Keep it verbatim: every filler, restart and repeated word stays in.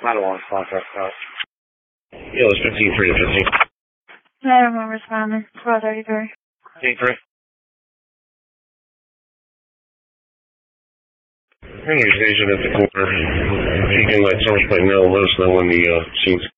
I don't want to contract out. Yeah, it was fifteen three to fifteen. I don't remember responding. twelve thirty-three. fifteen three. Any agent at the corner, if you can let Source Point know, let us know when the uh, scene's